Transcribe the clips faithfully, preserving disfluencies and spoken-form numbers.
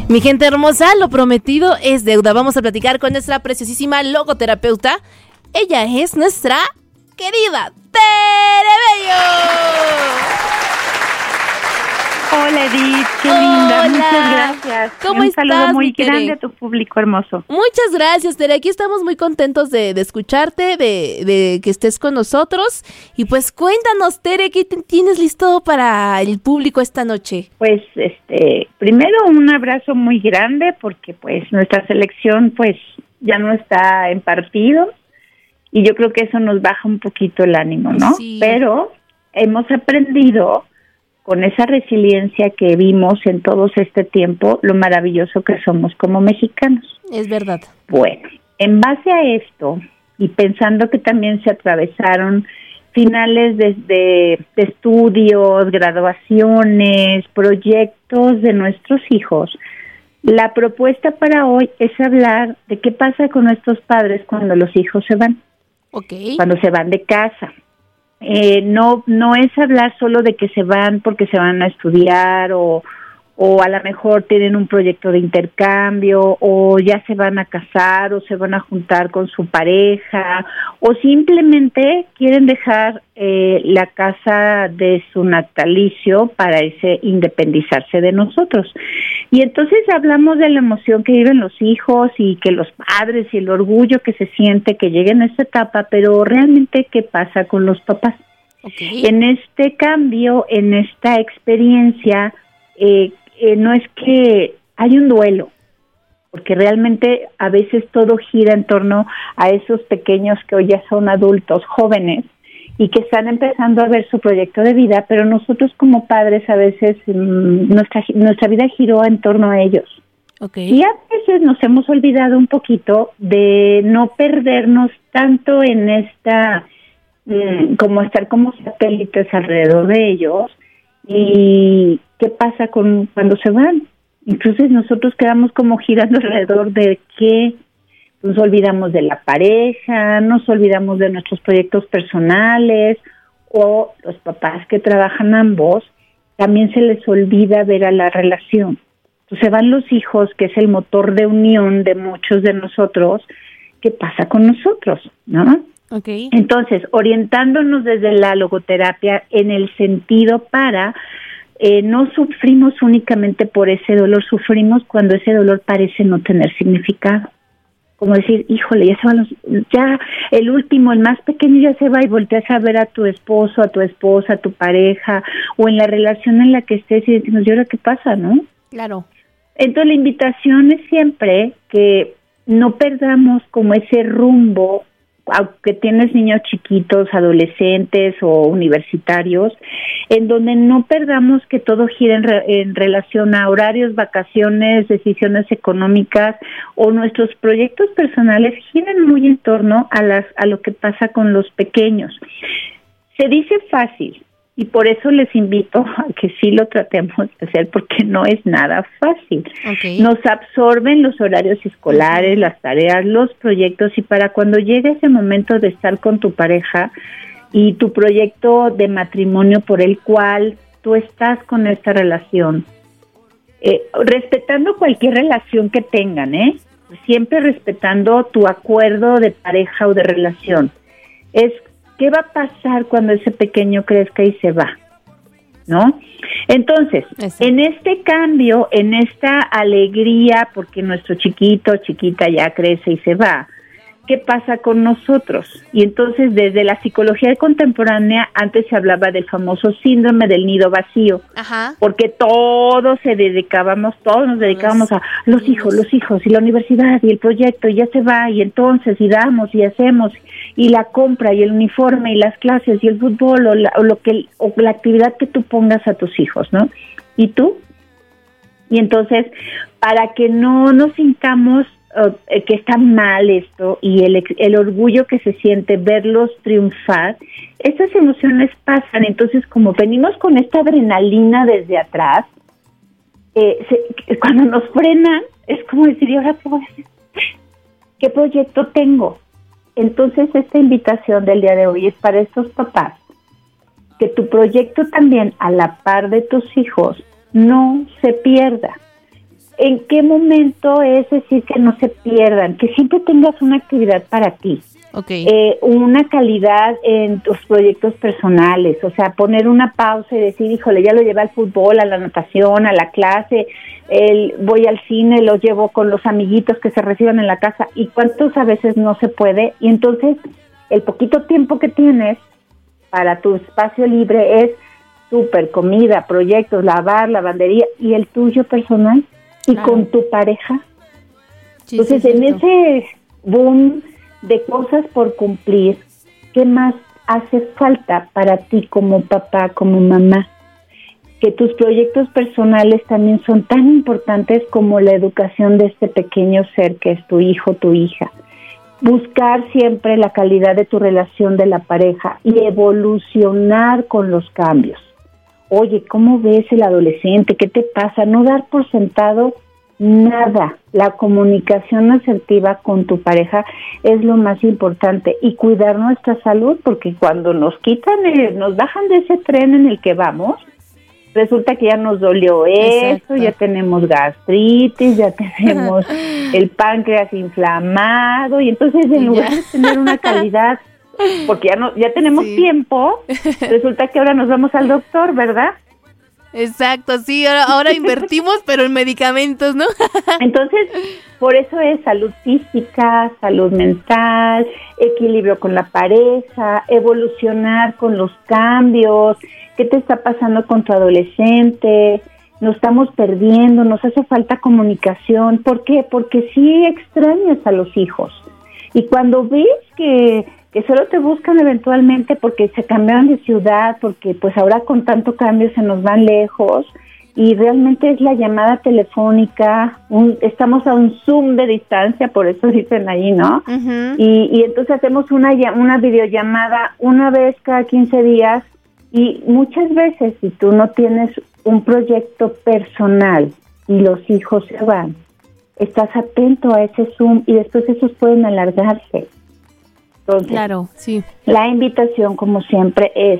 Mi gente hermosa, lo prometido es deuda. Vamos a platicar con nuestra preciosísima logoterapeuta. Ella es nuestra querida Tere Bello. Hola Edith, qué linda, Hola. muchas gracias. ¿Cómo Un estás, saludo muy Tere? grande a tu público hermoso. Muchas gracias, Tere. Aquí estamos muy contentos de, de escucharte, de, de que estés con nosotros. Y pues cuéntanos, Tere, ¿qué te- tienes listo para el público esta noche? Pues, este, primero un abrazo muy grande porque pues nuestra selección pues ya no está en partido y yo creo que eso nos baja un poquito el ánimo, ¿no? Sí. Pero hemos aprendido con esa resiliencia que vimos en todo este tiempo, lo maravilloso que somos como mexicanos. Es verdad. Bueno, en base a esto, y pensando que también se atravesaron finales de, de, de estudios, graduaciones, proyectos de nuestros hijos, la propuesta para hoy es hablar de qué pasa con nuestros padres cuando los hijos se van, Ok. cuando se van de casa. Eh, no no es hablar solo de que se van porque se van a estudiar o, o a lo mejor tienen un proyecto de intercambio o ya se van a casar o se van a juntar con su pareja o simplemente quieren dejar eh, la casa de su natalicio para ese independizarse de nosotros. Y entonces hablamos de la emoción que viven los hijos y que los padres y el orgullo que se siente que lleguen a esta etapa, pero realmente ¿qué pasa con los papás? Ok. En este cambio, en esta experiencia, eh, eh, no es que hay un duelo, porque realmente a veces todo gira en torno a esos pequeños que hoy ya son adultos, jóvenes, y que están empezando a ver su proyecto de vida, pero nosotros como padres a veces mmm, nuestra nuestra vida giró en torno a ellos. Okay. Y a veces nos hemos olvidado un poquito de no perdernos tanto en esta, mmm, como estar como satélites alrededor de ellos. ¿Y qué pasa con cuando se van? Entonces nosotros quedamos como girando alrededor de qué. Nos olvidamos de la pareja, nos olvidamos de nuestros proyectos personales, o los papás que trabajan ambos, también se les olvida ver a la relación. Entonces se van los hijos, que es el motor de unión de muchos de nosotros. ¿Qué pasa con nosotros? ¿No? Okay. Entonces, orientándonos desde la logoterapia en el sentido para eh, no sufrimos únicamente por ese dolor, sufrimos cuando ese dolor parece no tener significado. Como decir, híjole, ya se van los, ya el último, el más pequeño ya se va y volteas a ver a tu esposo, a tu esposa, a tu pareja, o en la relación en la que estés y decimos, ¿y ahora qué pasa, no? Claro. Entonces la invitación es siempre que no perdamos como ese rumbo, aunque tienes niños chiquitos, adolescentes o universitarios, en donde no perdamos que todo gira en, re, en relación a horarios, vacaciones, decisiones económicas o nuestros proyectos personales giran muy en torno a las a lo que pasa con los pequeños. Se dice fácil y por eso les invito a que sí lo tratemos de hacer porque no es nada fácil. Okay. Nos absorben los horarios escolares, uh-huh. las tareas, los proyectos y para cuando llegue ese momento de estar con tu pareja y tu proyecto de matrimonio por el cual tú estás con esta relación, eh, respetando cualquier relación que tengan, ¿eh? Siempre respetando tu acuerdo de pareja o de relación. Es ¿qué va a pasar cuando ese pequeño crezca y se va? ¿No? Entonces, Eso. en este cambio, en esta alegría, porque nuestro chiquito o chiquita ya crece y se va, ¿qué pasa con nosotros? Y entonces, desde la psicología contemporánea, antes se hablaba del famoso síndrome del nido vacío, Ajá. porque todos se dedicábamos, todos nos dedicábamos a los hijos, los hijos, y la universidad, y el proyecto, y ya se va, y entonces, y damos, y hacemos, y la compra, y el uniforme, y las clases, y el fútbol, o, la, o lo que, o la actividad que tú pongas a tus hijos, ¿no? ¿Y tú? Y entonces, para que no nos sintamos Uh, que está mal esto y el, el orgullo que se siente verlos triunfar, estas emociones pasan. Entonces, como venimos con esta adrenalina desde atrás, eh, se, cuando nos frenan, es como decir, ¿y ahora qué voy a hacer? ¿Qué proyecto tengo? Entonces, esta invitación del día de hoy es para estos papás, que tu proyecto también, a la par de tus hijos, no se pierda. ¿en qué momento es decir que no se pierdan? Que siempre tengas una actividad para ti. Okay. Eh, una calidad en tus proyectos personales, o sea, poner una pausa y decir, híjole, ya lo llevé al fútbol, a la natación, a la clase, el, voy al cine, lo llevo con los amiguitos que se reciban en la casa, y cuántos a veces no se puede, y entonces el poquito tiempo que tienes para tu espacio libre es súper, comida, proyectos, lavar, lavandería, y el tuyo personal, y claro. con tu pareja. Sí, entonces, sí, en ese boom de cosas por cumplir, ¿qué más hace falta para ti como papá, como mamá? Que tus proyectos personales también son tan importantes como la educación de este pequeño ser que es tu hijo, tu hija. Buscar siempre la calidad de tu relación de la pareja y evolucionar con los cambios. Oye, ¿cómo ves el adolescente? ¿Qué te pasa? No dar por sentado nada. La comunicación asertiva con tu pareja es lo más importante, y cuidar nuestra salud, porque cuando nos quitan, eh, nos bajan de ese tren en el que vamos, resulta que ya nos dolió esto, ya tenemos gastritis, ya tenemos el páncreas inflamado, y entonces en lugar de tener una calidad, porque ya no ya tenemos sí. tiempo, resulta que ahora nos vamos al doctor, ¿verdad? Exacto, sí, ahora, ahora invertimos, pero en medicamentos, ¿no? Entonces, por eso es salud física, salud mental, equilibrio con la pareja, evolucionar con los cambios. ¿Qué te está pasando con tu adolescente? Nos estamos perdiendo, nos hace falta comunicación. ¿Por qué? Porque sí extrañas a los hijos. Y cuando ves que... que solo te buscan eventualmente porque se cambiaron de ciudad, porque pues ahora con tanto cambio se nos van lejos, y realmente es la llamada telefónica, un, estamos a un Zoom de distancia, por eso dicen ahí, ¿no? Uh-huh. Y, y entonces hacemos una, una videollamada una vez cada quince días, y muchas veces si tú no tienes un proyecto personal y los hijos se van, estás atento a ese Zoom y después esos pueden alargarse. Entonces, claro, sí. La invitación, como siempre, es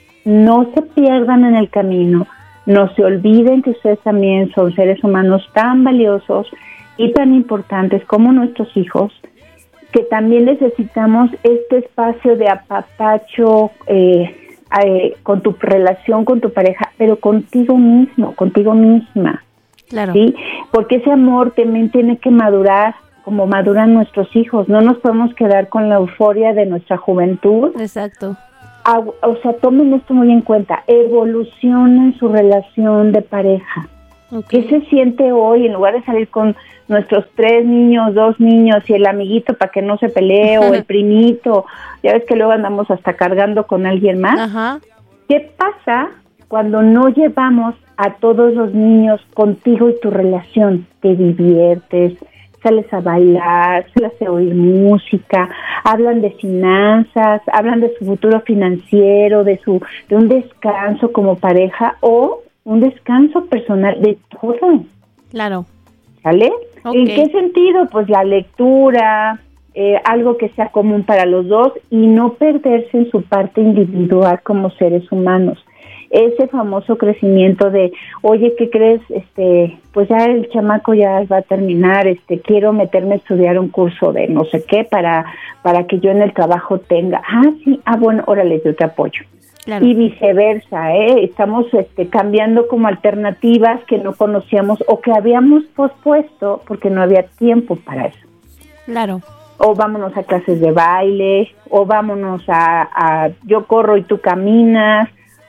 no se pierdan en el camino, no se olviden que ustedes también son seres humanos tan valiosos y tan importantes como nuestros hijos, que también necesitamos este espacio de apapacho eh, eh, con tu relación con tu pareja, pero contigo mismo, contigo misma. Claro. ¿Sí? Porque ese amor también tiene que madurar como maduran nuestros hijos. No nos podemos quedar con la euforia de nuestra juventud. Exacto. A, o sea, tomen esto muy en cuenta. Evolucionen su relación de pareja. Okay. ¿Qué se siente hoy en lugar de salir con nuestros tres niños, dos niños y el amiguito para que no se pelee o el primito? Ya ves que luego andamos hasta cargando con alguien más. Ajá. ¿Qué pasa cuando no llevamos a todos los niños contigo y tu relación? Te diviertes, sales a bailar, sales a oír música, hablan de finanzas, hablan de su futuro financiero, de su de un descanso como pareja o un descanso personal, de todo. Claro. ¿Sale? Okay. ¿En qué sentido? Pues la lectura, eh, algo que sea común para los dos y no perderse en su parte individual como seres humanos. Ese famoso crecimiento de, oye, ¿qué crees? Este, pues ya el chamaco ya va a terminar, este, quiero meterme a estudiar un curso de no sé qué para para que yo en el trabajo tenga. Ah, sí, ah, bueno, órale, yo te apoyo. Claro. Y viceversa, ¿eh? Estamos este, cambiando como alternativas que no conocíamos o que habíamos pospuesto porque no había tiempo para eso. Claro. O vámonos a clases de baile, o vámonos a, a yo corro y tú caminas,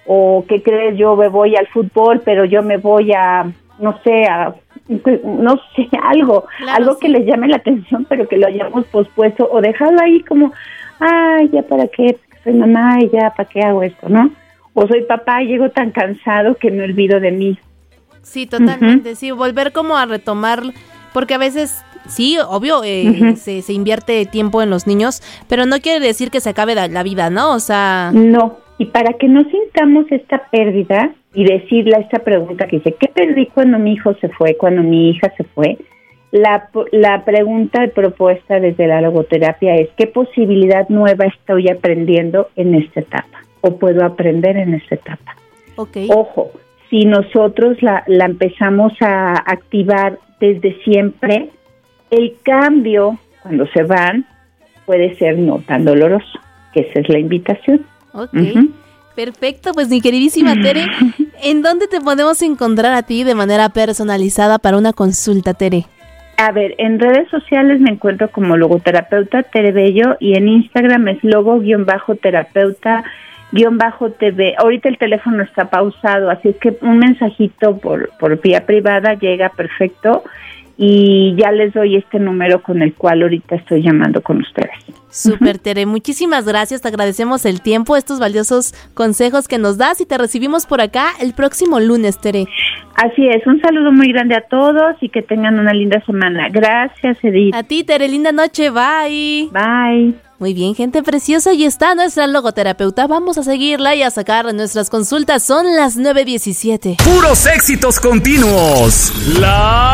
o ¿qué crees? Yo me voy al fútbol, pero yo me voy a, no sé, a, no sé, algo, claro, algo sí. que les llame la atención, pero que lo hayamos pospuesto, o dejarlo ahí como, ay, ya para qué, soy mamá y ya para qué hago esto, ¿no? O soy papá y llego tan cansado que me olvido de mí. Sí, totalmente, uh-huh. sí, volver como a retomar, porque a veces... Sí, obvio, eh, uh-huh. se, se invierte tiempo en los niños, pero no quiere decir que se acabe la, la vida, ¿no? O sea... No, y para que no sintamos esta pérdida y decirle esta pregunta que dice, ¿qué perdí cuando mi hijo se fue, cuando mi hija se fue? La, la pregunta de propuesta desde la logoterapia es, ¿qué posibilidad nueva estoy aprendiendo en esta etapa? ¿O puedo aprender en esta etapa? Okay. Ojo, si nosotros la, la empezamos a activar desde siempre, el cambio, cuando se van, puede ser no tan doloroso, que esa es la invitación. Ok, uh-huh. Perfecto, pues mi queridísima Tere, ¿en dónde te podemos encontrar a ti de manera personalizada para una consulta, Tere? A ver, en redes sociales me encuentro como logoterapeuta Tere Bello y en Instagram es logo-terapeuta-T V. Ahorita el teléfono está pausado, así es que un mensajito por, por vía privada llega perfecto y ya les doy este número con el cual ahorita estoy llamando con ustedes. Súper, Tere, muchísimas gracias, te agradecemos el tiempo, estos valiosos consejos que nos das y te recibimos por acá el próximo lunes, Tere. Así es, un saludo muy grande a todos y que tengan una linda semana. Gracias, Edith. A ti, Tere, linda noche, bye. Bye. Muy bien, gente preciosa, y está nuestra logoterapeuta. Vamos a seguirla y a sacar nuestras consultas. Son las nueve diecisiete. Puros éxitos continuos. La